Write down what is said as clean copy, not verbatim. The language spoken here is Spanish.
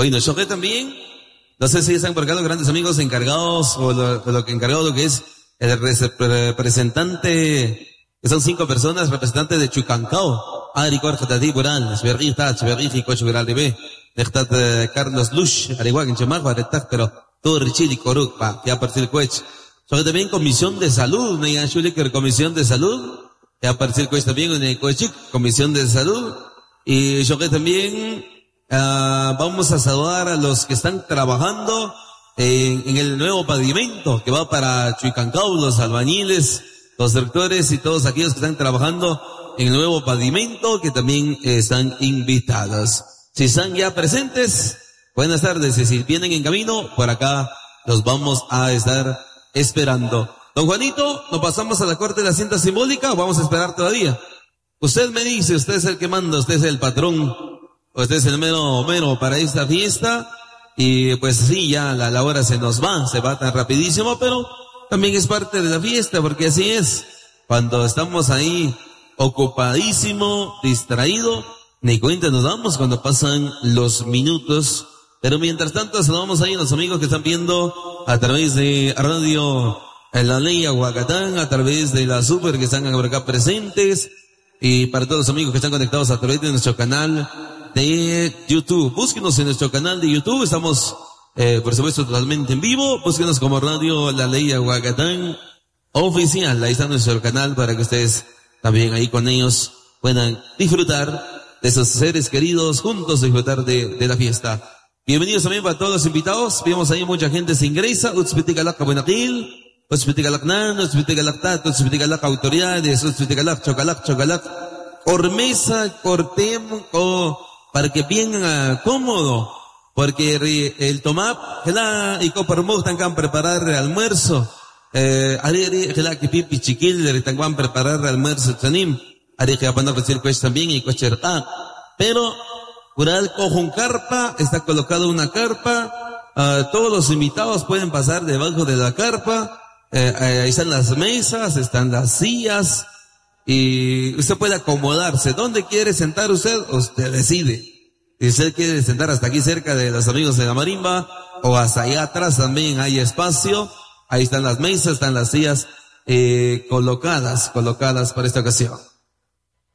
Bueno, yo que también, no sé si están por acá los grandes amigos encargados, o lo que encargado lo que es el representante, que son 5 personas, representantes de Chucancao. Ari Corjatati Bural, Sberrita, Sberriji, Cocho Viral de B, Carlos Lush, Ariguac en Chemagua, pero todo Richili Coruk, que a partir de Coech. Yo también Comisión de Salud, no hay Comisión de Salud, que a partir de Coech también en Coechic, Comisión de Salud. Y yo que también, vamos a saludar a los que están trabajando en el nuevo pavimento que va para Chuicancao, los albañiles, los directores y todos aquellos que están trabajando en el nuevo pavimento que también están invitados. Si están ya presentes, buenas tardes. Y si vienen en camino, por acá los vamos a estar esperando. Don Juanito, ¿nos pasamos a la corte de la cinta simbólica o vamos a esperar todavía? Usted me dice, usted es el que manda, usted es el patrón, usted es el mero para esta fiesta. Y pues sí, ya la hora se va tan rapidísimo, pero también es parte de la fiesta, porque así es. Cuando estamos ahí ocupadísimo, distraído, ni cuenta nos damos cuando pasan los minutos. Pero mientras tanto saludamos ahí a los amigos que están viendo a través de Radio La Ley Aguacatán, a través de la Super que están por acá presentes, y para todos los amigos que están conectados a través de nuestro canal de YouTube. Búsquenos en nuestro canal de YouTube, estamos por supuesto totalmente en vivo. Búsquenos como Radio La Ley Aguacatán Oficial, ahí está nuestro canal para que ustedes también ahí con ellos puedan disfrutar de sus seres queridos, juntos disfrutar de la fiesta. Bienvenidos también para todos los invitados. Vemos ahí mucha gente se ingresa. Utzpitigalak Buenaqil, Utzpitigalak Nan, Utzpitigalak Tat, Utzpitigalak autoridades, Utzpitigalak Chogalak, Ormesa, Cortem, para que bien cómodo, porque el tomap, y coparmog tan preparar el almuerzo, que pipi chiquil, tan preparar el almuerzo, tanim, que van a recibir pues también y cocherta, pero Cural cojo un carpa, está colocado una carpa, todos los invitados pueden pasar debajo de la carpa, ahí están las mesas, están las sillas, y usted puede acomodarse. ¿Dónde quiere sentar usted? Usted decide. Si usted quiere sentar hasta aquí cerca de los amigos de la marimba, o hasta allá atrás también hay espacio, ahí están las mesas, están las sillas, colocadas para esta ocasión.